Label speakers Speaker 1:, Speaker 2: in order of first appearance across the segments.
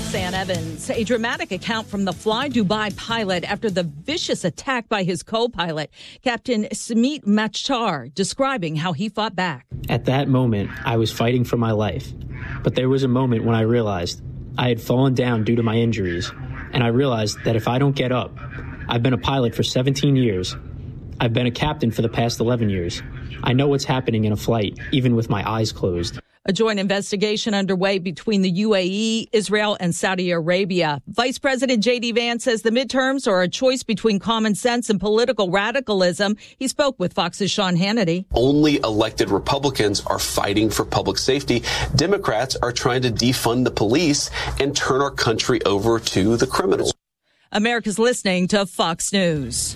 Speaker 1: Roxanne Evans. A dramatic account from the Fly Dubai pilot after the vicious attack by his co-pilot, Captain Samit Machar, describing how he fought back.
Speaker 2: At that moment, I was fighting for my life. But there was a moment when I realized I had fallen down due to my injuries. And I realized that if I don't get up, I've been a pilot for 17 years. I've been a captain for the past 11 years. I know what's happening in a flight, even with my eyes closed.
Speaker 1: A joint investigation underway between the UAE, Israel, and Saudi Arabia. Vice President J.D. Vance says the midterms are a choice between common sense and political radicalism. He spoke with Fox's Sean Hannity.
Speaker 3: Only elected Republicans are fighting for public safety. Democrats are trying to defund the police and turn our country over to the criminals.
Speaker 1: America's listening to Fox News.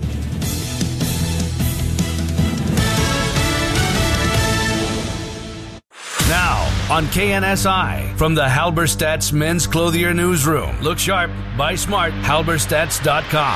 Speaker 4: Now on KNSI from the Halberstadt's Men's Clothier Newsroom. Look sharp, buy smart, halberstadts.com.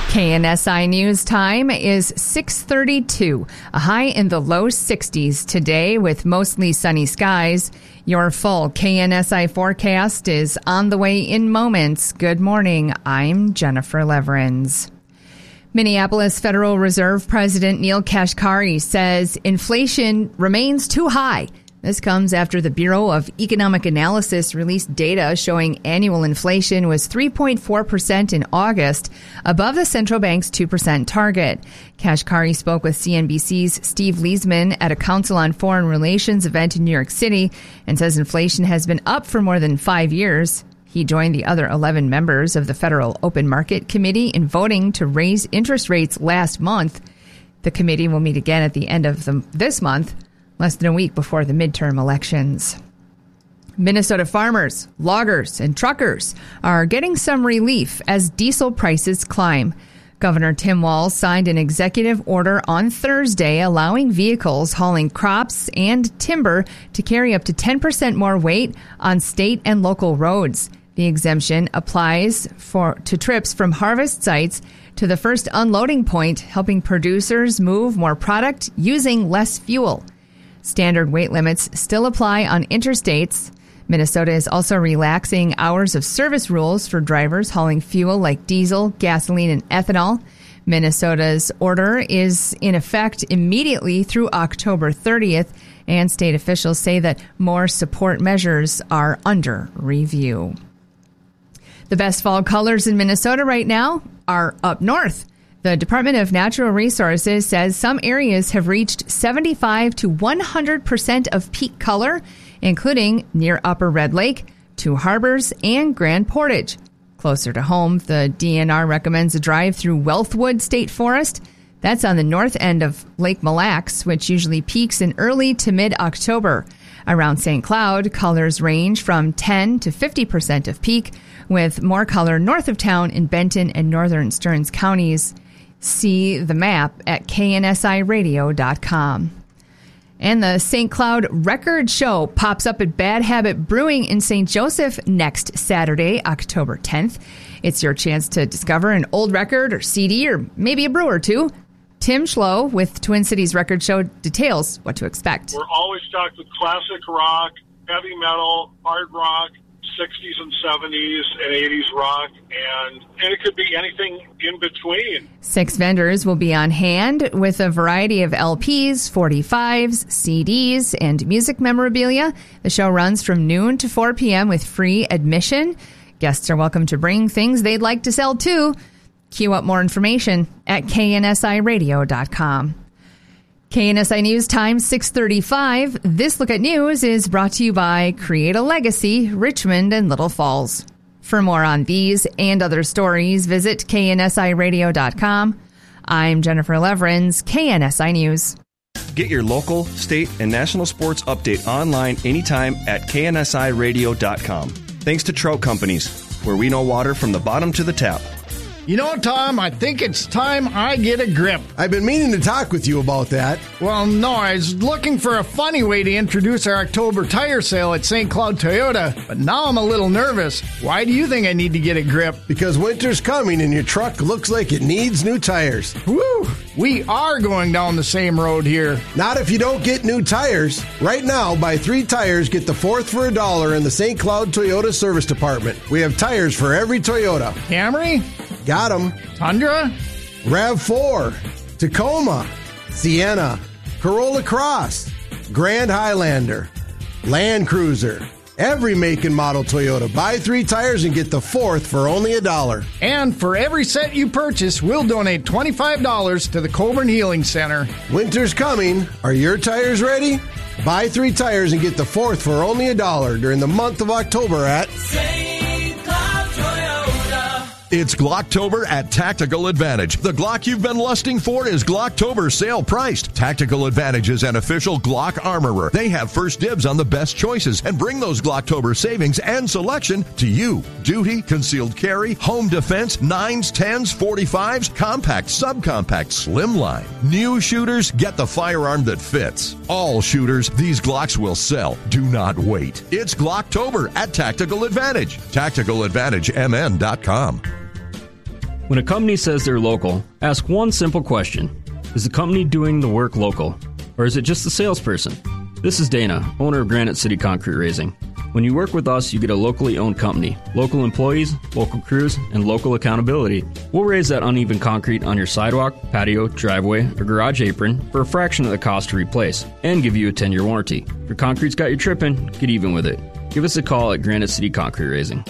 Speaker 5: KNSI News time is 6:32. A high in the low 60s today with mostly sunny skies. Your full KNSI forecast is on the way in moments. Good morning. I'm Jennifer Leverins. Minneapolis Federal Reserve President Neel Kashkari says inflation remains too high. This comes after the Bureau of Economic Analysis released data showing annual inflation was 3.4% in August, above the central bank's 2% target. Kashkari spoke with CNBC's Steve Leisman at a Council on Foreign Relations event in New York City and says inflation has been up for more than 5 years. He joined the other 11 members of the Federal Open Market Committee in voting to raise interest rates last month. The committee will meet again at the end of this month, less than a week before the midterm elections. Minnesota farmers, loggers, and truckers are getting some relief as diesel prices climb. Governor Tim Walz signed an executive order on Thursday allowing vehicles hauling crops and timber to carry up to 10% more weight on state and local roads. The exemption applies to trips from harvest sites to the first unloading point, helping producers move more product using less fuel. Standard weight limits still apply on interstates. Minnesota is also relaxing hours of service rules for drivers hauling fuel like diesel, gasoline, and ethanol. Minnesota's order is in effect immediately through October 30th, and state officials say that more support measures are under review. The best fall colors in Minnesota right now are up north. The Department of Natural Resources says some areas have reached 75 to 100% of peak color, including near Upper Red Lake, Two Harbors, and Grand Portage. Closer to home, the DNR recommends a drive through Wealthwood State Forest. That's on the north end of Lake Mille Lacs, which usually peaks in early to mid-October. Around St. Cloud, colors range from 10 to 50% of peak, with more color north of town in Benton and northern Stearns counties. See the map at KNSIRadio.com. And the St. Cloud Record Show pops up at Bad Habit Brewing in St. Joseph next Saturday, October 10th. It's your chance to discover an old record or CD or maybe a brew or two. Tim Schlow with Twin Cities Record Show details what to expect.
Speaker 6: We're always stocked with classic rock, heavy metal, hard rock, 60s and 70s and 80s rock, and it could be anything in between.
Speaker 5: 6 vendors will be on hand with a variety of LPs, 45s, CDs, and music memorabilia. The show runs from noon to 4 p.m. with free admission. Guests are welcome to bring things they'd like to sell too. Queue up more information at KNSIRadio.com. KNSI News Time 6:35. This Look at News is brought to you by Create a Legacy, Richmond and Little Falls. For more on these and other stories, visit KNSIRadio.com. I'm Jennifer Leverins, KNSI News.
Speaker 7: Get your local, state, and national sports update online anytime at KNSIRadio.com. Thanks to Trout Companies, where we know water from the bottom to the tap.
Speaker 8: You know, Tom, I think it's time I get a grip.
Speaker 9: I've been meaning to talk with you about that.
Speaker 8: Well, no, I was looking for a funny way to introduce our October tire sale at St. Cloud Toyota, but now I'm a little nervous. Why do you think I need to get a grip?
Speaker 9: Because winter's coming and your truck looks like it needs new tires.
Speaker 8: Woo! We are going down the same road here.
Speaker 9: Not if you don't get new tires. Right now, buy 3 tires, get the 4th for $1 in the St. Cloud Toyota Service Department. We have tires for every Toyota.
Speaker 8: Camry?
Speaker 9: Got them.
Speaker 8: Tundra?
Speaker 9: RAV4, Tacoma, Sienna, Corolla Cross, Grand Highlander, Land Cruiser. Every make and model Toyota. Buy 3 tires and get the 4th for only $1.
Speaker 8: And for every set you purchase, we'll donate $25 to the Coburn Healing Center.
Speaker 9: Winter's coming. Are your tires ready? Buy 3 tires and get the 4th for only $1 during the month of October at
Speaker 10: St. Cloud Toyota.
Speaker 11: It's Glocktober at Tactical Advantage. The Glock you've been lusting for is Glocktober sale priced. Tactical Advantage is an official Glock armorer. They have first dibs on the best choices and bring those Glocktober savings and selection to you. Duty, concealed carry, home defense, 9s, 10s, 45s, compact, subcompact, slimline. New shooters get the firearm that fits. All shooters, these Glocks will sell. Do not wait. It's Glocktober at Tactical Advantage. TacticalAdvantageMN.com.
Speaker 12: When a company says they're local, ask one simple question. Is the company doing the work local? Or is it just the salesperson? This is Dana, owner of Granite City Concrete Raising. When you work with us, you get a locally owned company, local employees, local crews, and local accountability. We'll raise that uneven concrete on your sidewalk, patio, driveway, or garage apron for a fraction of the cost to replace, and give you a 10-year warranty. If your concrete's got you tripping, get even with it. Give us a call at Granite City Concrete Raising.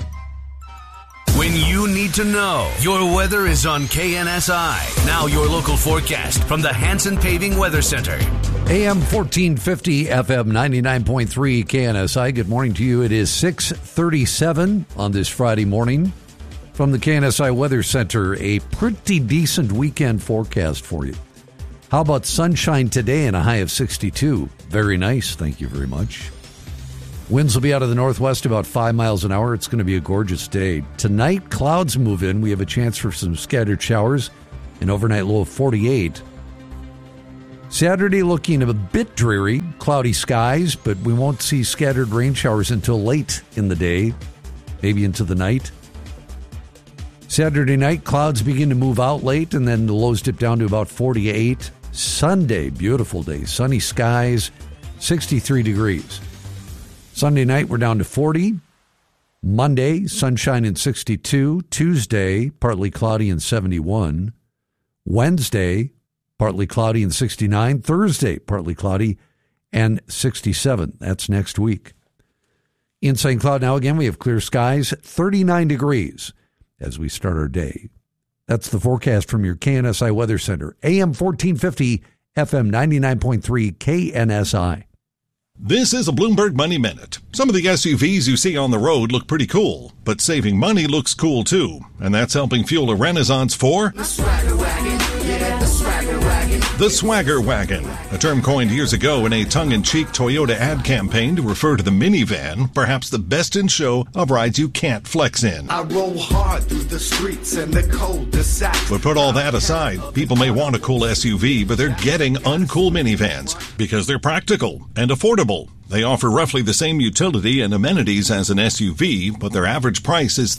Speaker 4: When you need to know, your weather is on KNSI. Now your local forecast from the Hanson Paving Weather Center.
Speaker 13: AM 1450, FM 99.3 KNSI. Good morning to you. It is 6:37 on this Friday morning. From the KNSI Weather Center, a pretty decent weekend forecast for you. How about sunshine today and a high of 62? Very nice. Thank you very much. Winds will be out of the northwest about 5 miles an hour. It's going to be a gorgeous day. Tonight, clouds move in. We have a chance for some scattered showers. An overnight low of 48. Saturday looking a bit dreary. Cloudy skies, but we won't see scattered rain showers until late in the day, maybe into the night. Saturday night, clouds begin to move out late, and then the lows dip down to about 48. Sunday, beautiful day. Sunny skies, 63 degrees. Sunday night, we're down to 40. Monday, sunshine and 62. Tuesday, partly cloudy and 71. Wednesday, partly cloudy and 69. Thursday, partly cloudy and 67. That's next week. In St. Cloud now again, we have clear skies, 39 degrees as we start our day. That's the forecast from your KNSI Weather Center. AM 1450, FM 99.3 KNSI.
Speaker 14: This is a Bloomberg Money Minute. Some of the SUVs you see on the road look pretty cool, but saving money looks cool too. And that's helping fuel a renaissance for the Swagger Wagon. Yeah, the Swagger Wagon. The Swagger Wagon, a term coined years ago in a tongue-in-cheek Toyota ad campaign to refer to the minivan, perhaps the best in show of rides you can't flex in.
Speaker 15: I roll hard through the streets and the cul-de-sac.
Speaker 14: But put all that aside, people may want a cool SUV, but they're getting uncool minivans because they're practical and affordable. They offer roughly the same utility and amenities as an SUV, but their average price is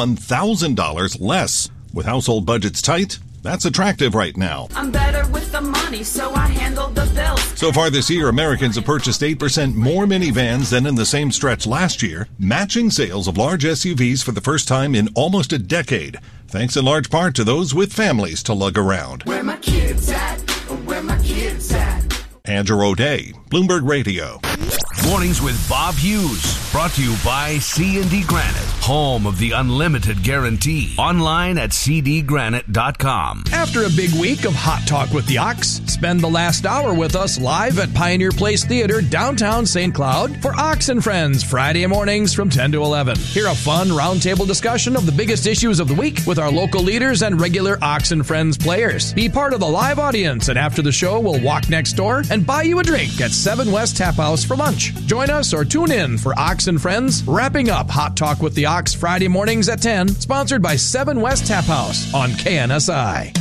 Speaker 14: $31,000 less. With household budgets tight, that's attractive right now.
Speaker 10: I'm better with the money, so I handle the bills.
Speaker 14: So far this year, Americans have purchased 8% more minivans than in the same stretch last year, matching sales of large SUVs for the first time in almost a decade, thanks in large part to those with families to lug around.
Speaker 15: Where my kids at? Where my kids at?
Speaker 14: Andrew O'Day, Bloomberg Radio.
Speaker 4: Mornings with Bob Hughes. Brought to you by C&D Granite, home of the unlimited guarantee. Online at cdgranite.com.
Speaker 16: After a big week of Hot Talk with the Ox, spend the last hour with us live at Pioneer Place Theater, downtown St. Cloud for Ox and Friends, Friday mornings from 10 to 11. Hear a fun roundtable discussion of the biggest issues of the week with our local leaders and regular Ox and Friends players. Be part of the live audience, and after the show, we'll walk next door and buy you a drink at 7 West Tap House for lunch. Join us or tune in for Ox and Friends, wrapping up Hot Talk with the Ox Friday mornings at 10, sponsored by 7 West Tap House on KNSI.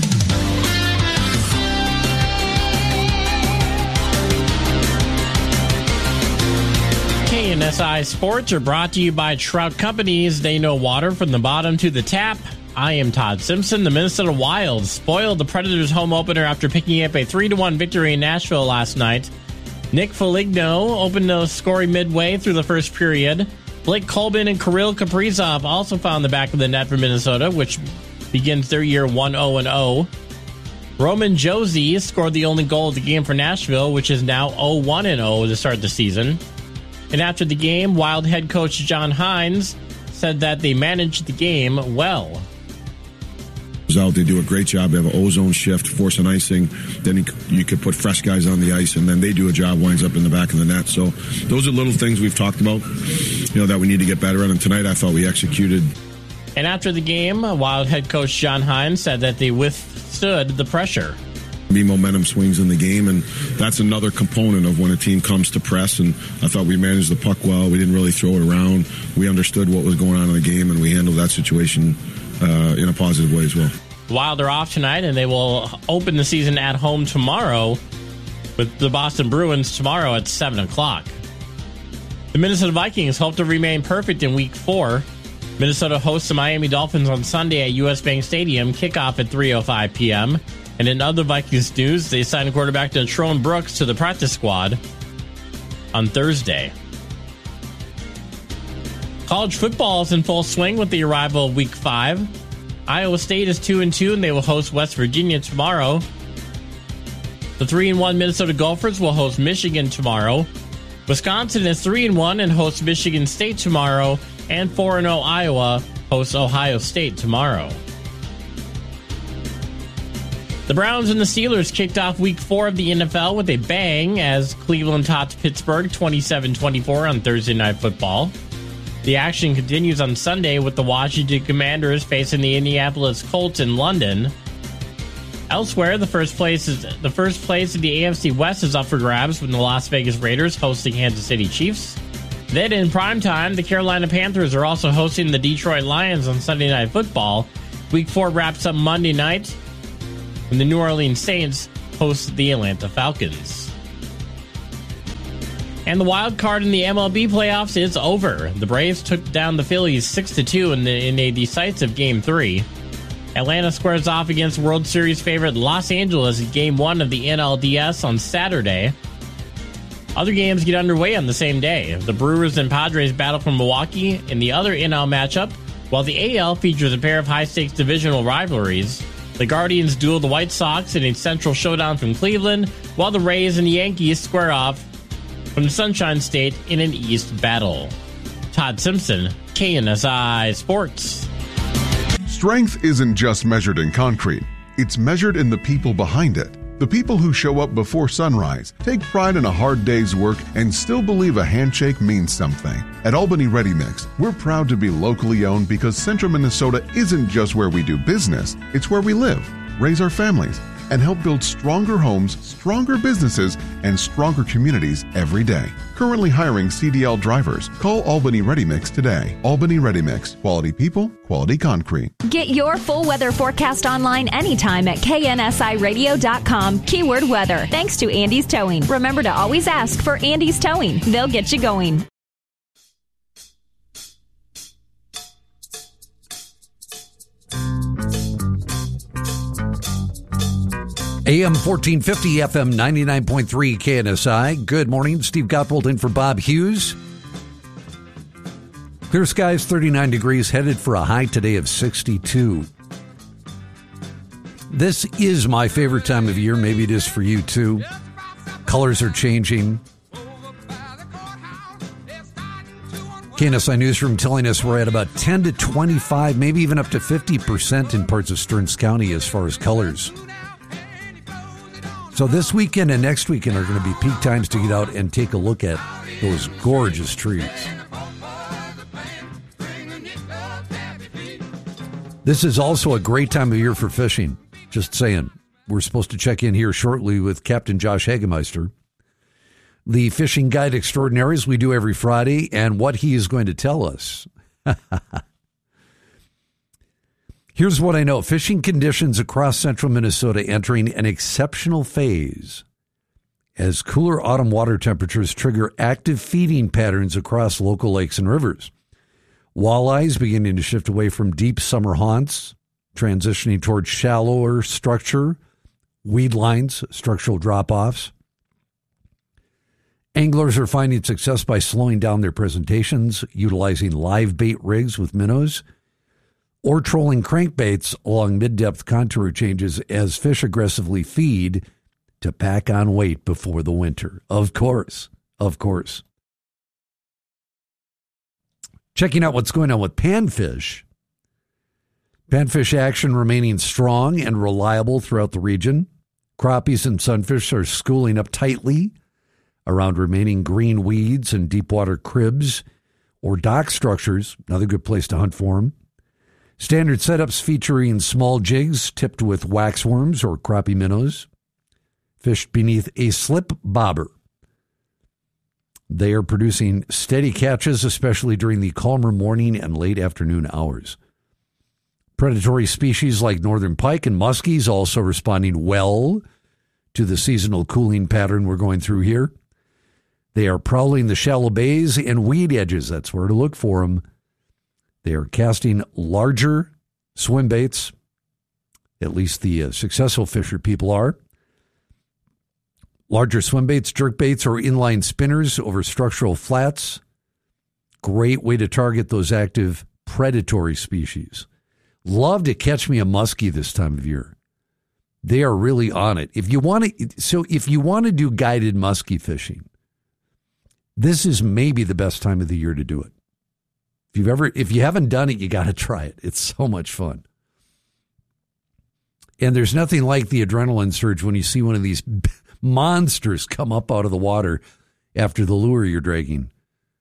Speaker 17: KNSI Sports are brought to you by Trout Companies. They know water from the bottom to the tap. I am Todd Simpson. The Minnesota Wild spoiled the Predators' home opener after picking up a 3-1 victory in Nashville last night. Nick Foligno opened the scoring midway through the first period. Blake Colbin and Kirill Kaprizov also found the back of the net for Minnesota, which begins their year 1-0-0. Roman Josi scored the only goal of the game for Nashville, which is now 0-1-0 to start the season. And after the game, Wild head coach John Hines said that they managed the game well.
Speaker 18: Out, they do a great job. They have an ozone shift, force an icing. Then you could put fresh guys on the ice, and then they do a job, winds up in the back of the net. So those are little things we've talked about, that we need to get better at. And tonight I thought we executed.
Speaker 17: And after the game, Wild head coach John Hines said that they withstood the pressure.
Speaker 18: Be momentum swings in the game, and that's another component of when a team comes to press. And I thought we managed the puck well. We didn't really throw it around. We understood what was going on in the game, and we handled that situation in a positive way as well.
Speaker 17: Wild are off tonight, and they will open the season at home tomorrow with the Boston Bruins tomorrow at 7 o'clock. The Minnesota Vikings hope to remain perfect in Week 4. Minnesota hosts the Miami Dolphins on Sunday at U.S. Bank Stadium, kickoff at 3:05 p.m. And in other Vikings news, they signed quarterback Natrone Brooks to the practice squad on Thursday. College football is in full swing with the arrival of Week 5. Iowa State is 2-2, and they will host West Virginia tomorrow. The 3-1 Minnesota Gophers will host Michigan tomorrow. Wisconsin is 3-1 and hosts Michigan State tomorrow. And 4-0 Iowa hosts Ohio State tomorrow. The Browns and the Steelers kicked off Week 4 of the NFL with a bang as Cleveland topped Pittsburgh 27-24 on Thursday Night Football. The action continues on Sunday with the Washington Commanders facing the Indianapolis Colts in London. Elsewhere, the first place in the AFC West is up for grabs with the Las Vegas Raiders hosting Kansas City Chiefs. Then in primetime, the Carolina Panthers are also hosting the Detroit Lions on Sunday Night Football. Week 4 wraps up Monday night when the New Orleans Saints host the Atlanta Falcons. And the wild card in the MLB playoffs is over. The Braves took down the Phillies 6-2 in a decisive Game 3. Atlanta squares off against World Series favorite Los Angeles in Game 1 of the NLDS on Saturday. Other games get underway on the same day. The Brewers and Padres battle for Milwaukee in the other NL matchup, while the AL features a pair of high-stakes divisional rivalries. The Guardians duel the White Sox in a central showdown from Cleveland, while the Rays and the Yankees square off from the Sunshine State in an East battle. Todd Simpson, KNSI Sports.
Speaker 19: Strength isn't just measured in concrete. It's measured in the people behind it. The people who show up before sunrise, take pride in a hard day's work, and still believe a handshake means something. At Albany Ready Mix, we're proud to be locally owned because Central Minnesota isn't just where we do business. It's where we live, raise our families, and help build stronger homes, stronger businesses, and stronger communities every day. Currently hiring CDL drivers. Call Albany Ready Mix today. Albany Ready Mix. Quality people, quality concrete.
Speaker 20: Get your full weather forecast online anytime at KNSIRadio.com. Keyword weather. Thanks to Andy's Towing. Remember to always ask for Andy's Towing. They'll get you going.
Speaker 13: AM 1450, FM 99.3 KNSI. Good morning. Steve Gotpold in for Bob Hughes. Clear skies, 39 degrees, headed for a high today of 62. This is my favorite time of year. Maybe it is for you too. Colors are changing. KNSI Newsroom telling us we're at about 10 to 25, maybe even up to 50% in parts of Stearns County as far as colors. So this weekend and next weekend are going to be peak times to get out and take a look at those gorgeous trees. This is also a great time of year for fishing. Just saying. We're supposed to check in here shortly with Captain Josh Hagemeister, the fishing guide extraordinaire, as we do every Friday, and what he is going to tell us Here's what I know. Fishing conditions across central Minnesota entering an exceptional phase as cooler autumn water temperatures trigger active feeding patterns across local lakes and rivers. Walleyes beginning to shift away from deep summer haunts, transitioning towards shallower structure, weed lines, structural drop-offs. Anglers are finding success by slowing down their presentations, utilizing live bait rigs with minnows, or trolling crankbaits along mid-depth contour changes as fish aggressively feed to pack on weight before the winter. Of course. Checking out what's going on with panfish. Panfish action remaining strong and reliable throughout the region. Crappies and sunfish are schooling up tightly around remaining green weeds and deep water cribs or dock structures. Another good place to hunt for them. Standard setups featuring small jigs tipped with waxworms or crappie minnows, fished beneath a slip bobber. They are producing steady catches, especially during the calmer morning and late afternoon hours. Predatory species like northern pike and muskies also responding well to the seasonal cooling pattern we're going through here. They are prowling the shallow bays and weed edges. That's where to look for them. They are casting larger swim baits, at least the successful fisher people are. Larger swim baits, jerk baits, or inline spinners over structural flats. Great way to target those active predatory species. Love to catch me a muskie this time of year. They are really on it. If you want to do guided muskie fishing, this is maybe the best time of the year to do it. If you haven't done it, you got to try it. It's so much fun. And there's nothing like the adrenaline surge when you see one of these monsters come up out of the water after the lure you're dragging.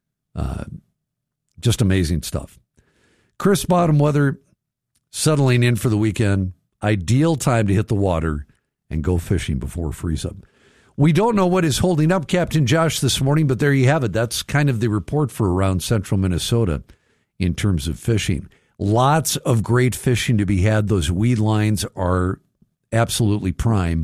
Speaker 13: Just amazing stuff. Crisp autumn weather settling in for the weekend. Ideal time to hit the water and go fishing before freeze up. We don't know what is holding up Captain Josh this morning, but there you have it. That's kind of the report for around central Minnesota in terms of fishing. Lots of great fishing to be had. Those weed lines are absolutely prime.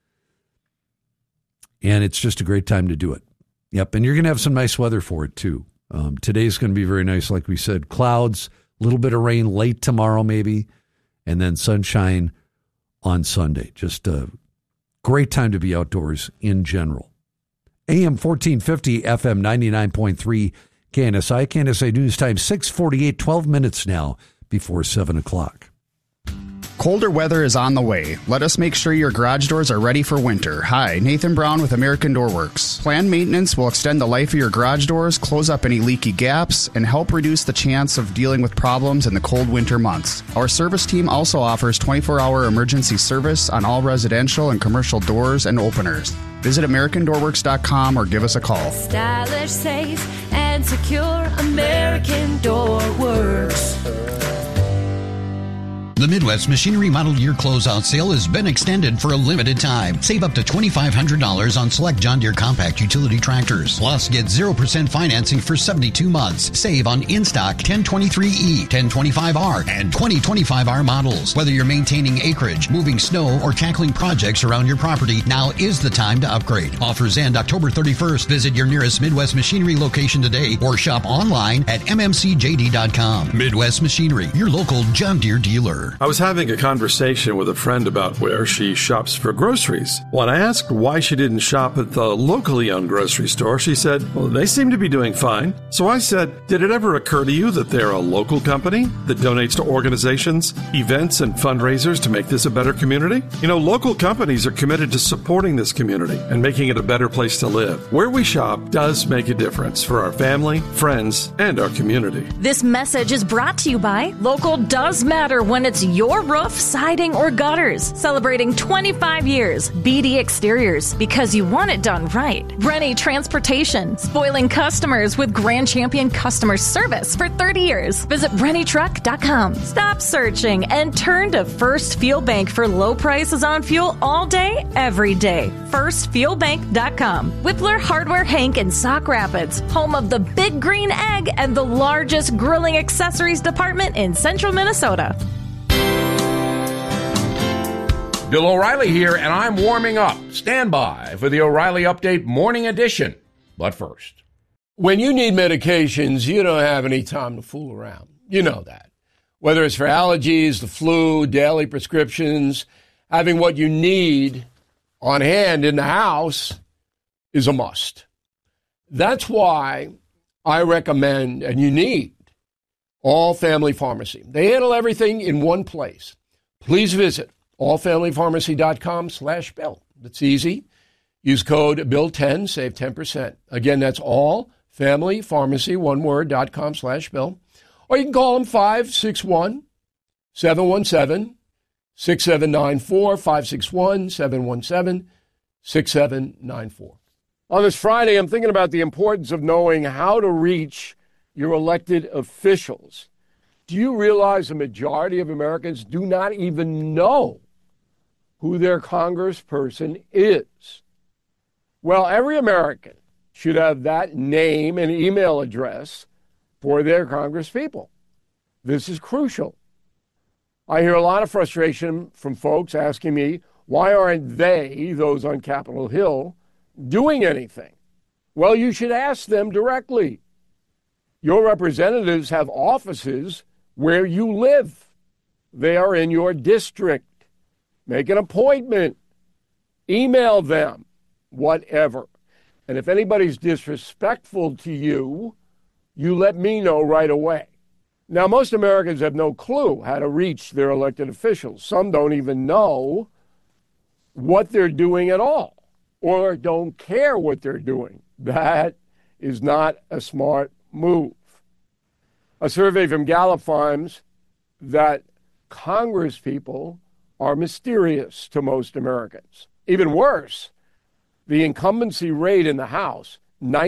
Speaker 13: And it's just a great time to do it. Yep, and you're going to have some nice weather for it, too. Today's going to be very nice, like we said. Clouds, a little bit of rain late tomorrow, maybe, and then sunshine on Sunday. Just a great time to be outdoors in general. AM 1450, FM 99.3, KNSI. KNSI News Time, 6:48, 12 minutes now before 7 o'clock.
Speaker 21: Colder weather is on the way. Let us make sure your garage doors are ready for winter. Hi, Nathan Brown with American Door Works. Planned maintenance will extend the life of your garage doors, close up any leaky gaps, and help reduce the chance of dealing with problems in the cold winter months. Our service team also offers 24-hour emergency service on all residential and commercial doors and openers. Visit AmericanDoorWorks.com or give us a call.
Speaker 10: Stylish, safe, and secure. American Door Works.
Speaker 22: The Midwest Machinery Model Year Closeout Sale has been extended for a limited time. Save up to $2,500 on select John Deere compact utility tractors. Plus, get 0% financing for 72 months. Save on in-stock 1023E, 1025R, and 2025R models. Whether you're maintaining acreage, moving snow, or tackling projects around your property, now is the time to upgrade. Offers end October 31st. Visit your nearest Midwest Machinery location today or shop online at mmcjd.com. Midwest Machinery, your local John Deere dealer.
Speaker 23: I was having a conversation with a friend about where she shops for groceries. When I asked why she didn't shop at the locally owned grocery store, she said, well, they seem to be doing fine. So I said, did it ever occur to you that they're a local company that donates to organizations, events, and fundraisers to make this a better community? You know, local companies are committed to supporting this community and making it a better place to live. Where we shop does make a difference for our family, friends, and our community.
Speaker 24: This message is brought to you by Local Does Matter when it's
Speaker 20: your roof, siding, or gutters. Celebrating 25 years. BD Exteriors, because you want it done right. Rennie Transportation, spoiling customers with Grand Champion customer service for 30 years. Visit RennieTruck.com. Stop searching and turn to First Fuel Bank for low prices on fuel all day, every day. FirstFuelBank.com. Whippler Hardware Hank in Sauk Rapids, home of the Big Green Egg and the largest grilling accessories department in central Minnesota.
Speaker 1: Bill O'Reilly here, and I'm warming up. Stand by for the O'Reilly Update Morning Edition. But first, when you need medications, you don't have any time to fool around. You know that. Whether it's for allergies, the flu, daily prescriptions, having what you need on hand in the house is a must. That's why I recommend, and you need, All Family Pharmacy. They handle everything in one place. Please visit allfamilypharmacy.com/Bill. That's easy. Use code BILL10, save 10%. Again, that's allfamilypharmacy, one word, .com/Bill. Or you can call them 561-717-6794, 561-717-6794. On this Friday, I'm thinking about the importance of knowing how to reach your elected officials. Do you realize the majority of Americans do not even know who their congressperson is? Well, every American should have that name and email address for their congresspeople. This is crucial. I hear a lot of frustration from folks asking me, why aren't they, those on Capitol Hill, doing anything? Well, you should ask them directly. Your representatives have offices where you live. They are in your district. Make an appointment. Email them. Whatever. And if anybody's disrespectful to you, you let me know right away. Now, most Americans have no clue how to reach their elected officials. Some don't even know what they're doing at all, or don't care what they're doing. That is not a smart move. A survey from Gallup finds that congresspeople are mysterious to most Americans. Even worse, the incumbency rate in the House,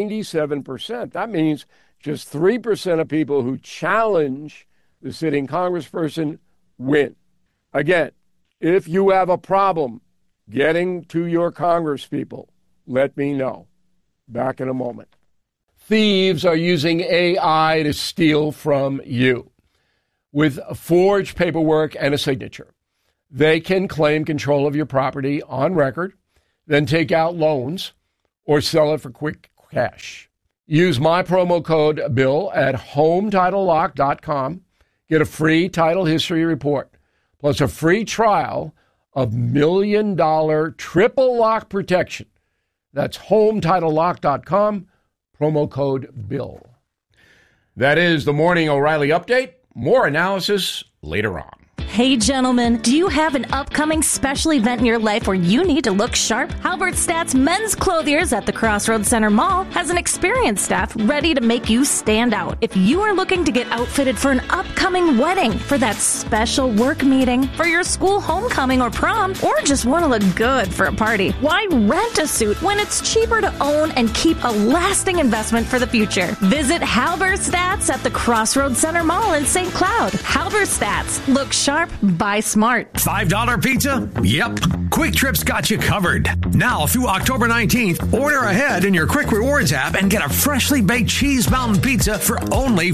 Speaker 1: 97%. That means just 3% of people who challenge the sitting congressperson win. Again, if you have a problem getting to your congresspeople, let me know. Back in a moment. Thieves are using AI to steal from you. With forged paperwork and a signature, they can claim control of your property on record, then take out loans or sell it for quick cash. Use my promo code BILL at HomeTitleLock.com. Get a free title history report, plus a free trial of $1 million triple lock protection. That's HomeTitleLock.com, promo code BILL. That is the Morning O'Reilly Update. More analysis later on.
Speaker 20: Hey, gentlemen, do you have an upcoming special event in your life where you need to look sharp? Halberstadt's Men's Clothiers at the Crossroads Center Mall has an experienced staff ready to make you stand out. If you are looking to get outfitted for an upcoming wedding, for that special work meeting, for your school homecoming or prom, or just want to look good for a party, why rent a suit when it's cheaper to own and keep a lasting investment for the future? Visit Halberstadt's at the Crossroads Center Mall in St. Cloud. Halberstadt's. Look sharp. Buy smart.
Speaker 2: $5 pizza? Yep. Quick Trip's got you covered. Now through October 19th, order ahead in your Quick Rewards app and get a freshly baked cheese mountain pizza for only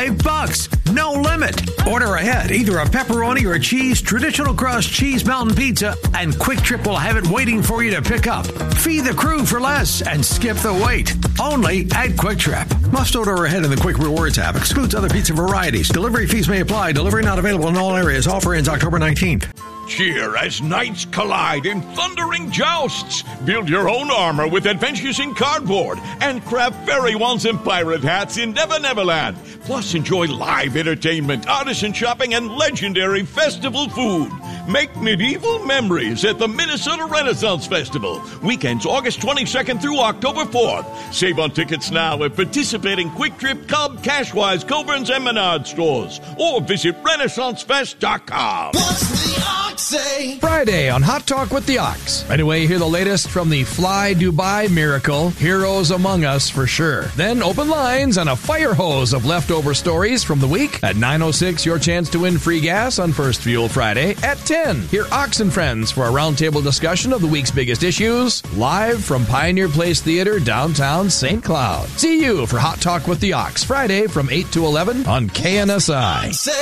Speaker 2: $5. No limit. Order ahead either a pepperoni or cheese traditional crust cheese mountain pizza, and Quick Trip will have it waiting for you to pick up. Feed the crew for less and skip the wait. Only at Quick Trip. Must order ahead in the Quick Rewards app. Excludes other pizza varieties. Delivery fees may apply. Delivery not available in all areas. Offer ends October 19th.
Speaker 3: Cheer as knights collide in thundering jousts. Build your own armor with Adventures in Cardboard and craft fairy wands and pirate hats in Never Neverland. Plus, enjoy live entertainment, artisan shopping, and legendary festival food. Make medieval memories at the Minnesota Renaissance Festival. Weekends August 22nd through October 4th. Save on tickets now at participating Quick Trip, Cub, Cashwise, Coburn's, and Menard stores. Or visit RenaissanceFest.com.
Speaker 16: Friday on Hot Talk with the Ox. Right away, hear the latest from the Fly Dubai miracle. Heroes among us for sure. Then open lines and a fire hose of leftover stories from the week. At 9:06, your chance to win free gas on First Fuel Friday. At 10, hear Ox and Friends for a roundtable discussion of the week's biggest issues. Live from Pioneer Place Theater, downtown St. Cloud. See you for Hot Talk with the Ox Friday from 8 to 11 on KNSI.